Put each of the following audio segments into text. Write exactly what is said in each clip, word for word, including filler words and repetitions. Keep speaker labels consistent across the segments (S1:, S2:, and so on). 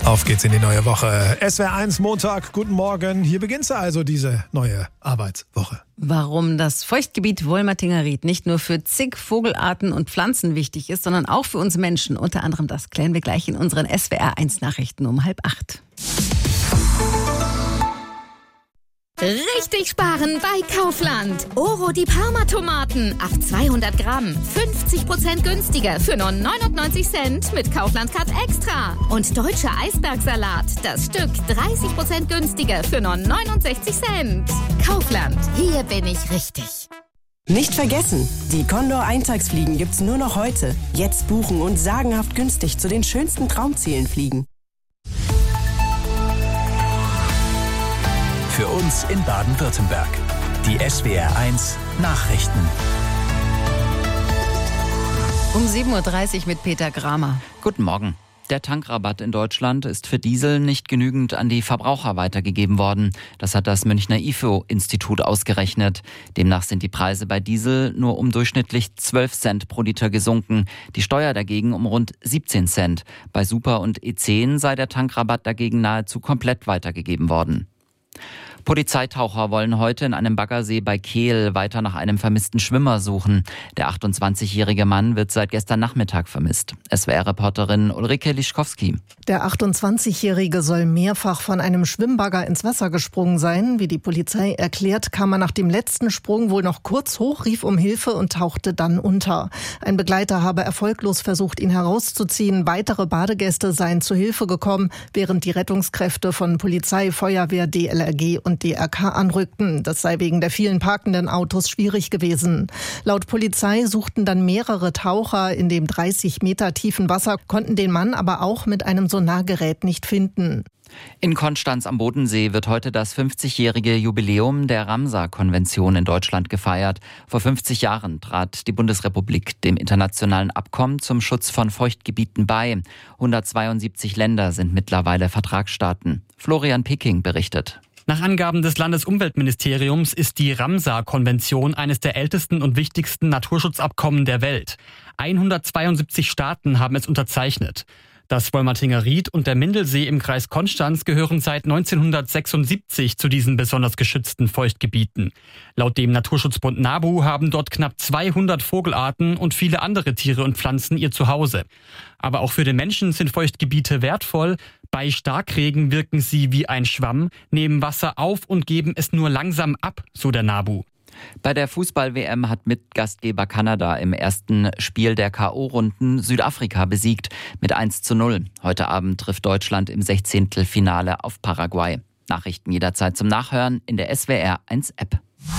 S1: Auf geht's in die neue Woche. S W R eins Montag, guten Morgen. Hier beginnt sie also, diese neue Arbeitswoche.
S2: Warum das Feuchtgebiet Wolmertinger Ried nicht nur für zig Vogelarten und Pflanzen wichtig ist, sondern auch für uns Menschen. Unter anderem das klären wir gleich in unseren S W R eins Nachrichten um halb acht.
S3: Richtig sparen bei Kaufland. Oro die Parma-Tomaten ab zweihundert Gramm. fünfzig Prozent günstiger für nur neunundneunzig Cent mit Kaufland-Card Extra. Und deutscher Eisbergsalat. Das Stück dreißig Prozent günstiger für nur neunundsechzig Cent. Kaufland. Hier bin ich richtig.
S4: Nicht vergessen, die Condor-Eintagsfliegen gibt's nur noch heute. Jetzt buchen und sagenhaft günstig zu den schönsten Traumzielen fliegen.
S5: Für uns in Baden-Württemberg. Die S W R eins Nachrichten.
S2: Um sieben Uhr dreißig mit Peter Gramer.
S6: Guten Morgen. Der Tankrabatt in Deutschland ist für Diesel nicht genügend an die Verbraucher weitergegeben worden. Das hat das Münchner I F O-Institut ausgerechnet. Demnach sind die Preise bei Diesel nur um durchschnittlich zwölf Cent pro Liter gesunken. Die Steuer dagegen um rund siebzehn Cent. Bei Super und E zehn sei der Tankrabatt dagegen nahezu komplett weitergegeben worden. Polizeitaucher wollen heute in einem Baggersee bei Kehl weiter nach einem vermissten Schwimmer suchen. Der achtundzwanzigjährige Mann wird seit gestern Nachmittag vermisst. S W R-Reporterin Ulrike Lischkowski.
S7: Der achtundzwanzigjährige soll mehrfach von einem Schwimmbagger ins Wasser gesprungen sein. Wie die Polizei erklärt, kam er nach dem letzten Sprung wohl noch kurz hoch, rief um Hilfe und tauchte dann unter. Ein Begleiter habe erfolglos versucht, ihn herauszuziehen. Weitere Badegäste seien zu Hilfe gekommen, während die Rettungskräfte von Polizei, Feuerwehr, D L R G und D R K anrückten. Das sei wegen der vielen parkenden Autos schwierig gewesen. Laut Polizei suchten dann mehrere Taucher in dem dreißig Meter tiefen Wasser, konnten den Mann aber auch mit einem Sonargerät nicht finden.
S6: In Konstanz am Bodensee wird heute das fünfzigjährige Jubiläum der Ramsar-Konvention in Deutschland gefeiert. Vor fünfzig Jahren trat die Bundesrepublik dem internationalen Abkommen zum Schutz von Feuchtgebieten bei. hundertzweiundsiebzig Länder sind mittlerweile Vertragsstaaten. Florian Peking berichtet.
S8: Nach Angaben des Landesumweltministeriums ist die Ramsar-Konvention eines der ältesten und wichtigsten Naturschutzabkommen der Welt. hundertzweiundsiebzig Staaten haben es unterzeichnet. Das Wolmertinger Ried und der Mindelsee im Kreis Konstanz gehören seit neunzehnhundertsechsundsiebzig zu diesen besonders geschützten Feuchtgebieten. Laut dem Naturschutzbund NABU haben dort knapp zweihundert Vogelarten und viele andere Tiere und Pflanzen ihr Zuhause. Aber auch für den Menschen sind Feuchtgebiete wertvoll. Bei Starkregen wirken sie wie ein Schwamm, nehmen Wasser auf und geben es nur langsam ab, so der NABU.
S6: Bei der Fußball-W M hat Mitgastgeber Kanada im ersten Spiel der K O-Runden Südafrika besiegt mit eins zu null. Heute Abend trifft Deutschland im Sechzehntelfinale auf Paraguay. Nachrichten jederzeit zum Nachhören in der S W R eins App.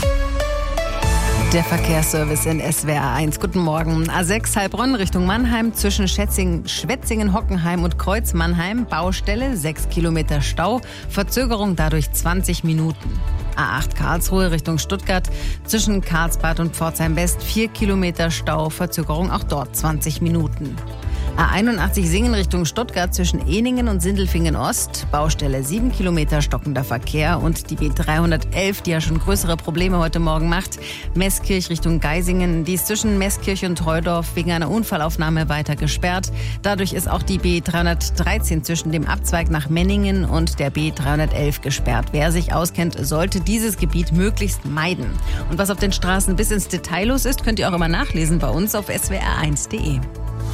S2: Der Verkehrsservice in S W R eins. Guten Morgen. A sechs Heilbronn Richtung Mannheim zwischen Schwetzingen, Schwetzingen, Hockenheim und Kreuz Mannheim. Baustelle, sechs Kilometer Stau. Verzögerung dadurch zwanzig Minuten. A acht Karlsruhe Richtung Stuttgart zwischen Karlsbad und Pforzheim West. vier Kilometer Stau. Verzögerung auch dort zwanzig Minuten. A einundachtzig Singen Richtung Stuttgart zwischen Ehningen und Sindelfingen Ost. Baustelle sieben Kilometer stockender Verkehr und die B dreihundertelf, die ja schon größere Probleme heute Morgen macht. Meßkirch Richtung Geisingen, die ist zwischen Meßkirch und Heudorf wegen einer Unfallaufnahme weiter gesperrt. Dadurch ist auch die B dreihundertdreizehn zwischen dem Abzweig nach Menningen und der B dreihundertelf gesperrt. Wer sich auskennt, sollte dieses Gebiet möglichst meiden. Und was auf den Straßen bis ins Detail los ist, könnt ihr auch immer nachlesen bei uns auf s w r eins punkt de.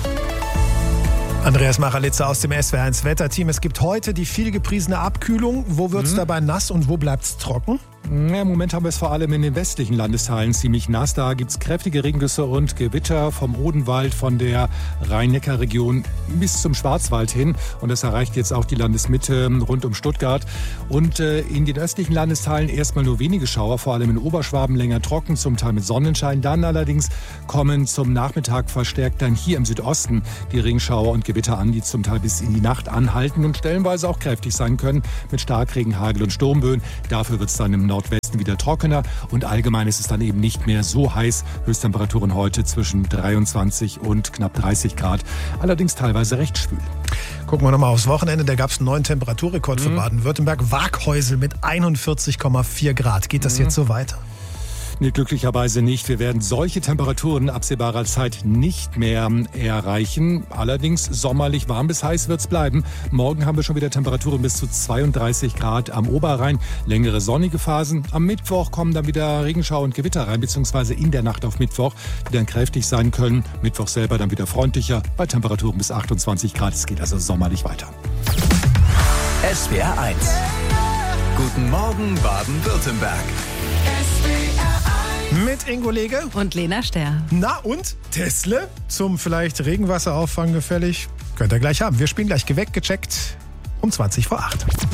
S1: Andreas Machalitzer aus dem S W R eins Wetterteam. Es gibt heute die viel gepriesene Abkühlung. Wo wird es mhm. dabei nass und wo bleibt es trocken?
S9: Ja, im Moment haben wir es vor allem in den westlichen Landesteilen ziemlich nass. Da gibt es kräftige Regengüsse und Gewitter vom Odenwald, von der Rhein-Neckar-Region bis zum Schwarzwald hin. Und das erreicht jetzt auch die Landesmitte rund um Stuttgart. Und äh, in den östlichen Landesteilen erstmal nur wenige Schauer, vor allem in Oberschwaben länger trocken, zum Teil mit Sonnenschein. Dann allerdings kommen zum Nachmittag verstärkt dann hier im Südosten die Regenschauer und Gewitter an, die zum Teil bis in die Nacht anhalten und stellenweise auch kräftig sein können mit Starkregen, Hagel und Sturmböen. Dafür wird es dann im Nordwesten wieder trockener und allgemein ist es dann eben nicht mehr so heiß. Höchsttemperaturen heute zwischen dreiundzwanzig und knapp dreißig Grad, allerdings teilweise recht schwül.
S1: Gucken wir nochmal aufs Wochenende, da gab es einen neuen Temperaturrekord für mhm. Baden-Württemberg. Waaghäusel mit einundvierzig Komma vier Grad. Geht das mhm. jetzt so weiter?
S9: Nee, glücklicherweise nicht. Wir werden solche Temperaturen absehbarer Zeit nicht mehr erreichen. Allerdings sommerlich warm bis heiß wird's bleiben. Morgen haben wir schon wieder Temperaturen bis zu zweiunddreißig Grad am Oberrhein. Längere sonnige Phasen. Am Mittwoch kommen dann wieder Regenschauer und Gewitter rein, beziehungsweise in der Nacht auf Mittwoch, die dann kräftig sein können. Mittwoch selber dann wieder freundlicher, bei Temperaturen bis achtundzwanzig Grad. Es geht also sommerlich weiter.
S5: S W R eins. Guten Morgen Baden-Württemberg.
S1: Mit Ingo Lege
S2: und Lena Sterr.
S1: Na und? Tesla? Zum vielleicht Regenwasserauffang gefällig? Könnt ihr gleich haben. Wir spielen gleich geweckt, gecheckt um zwanzig vor acht.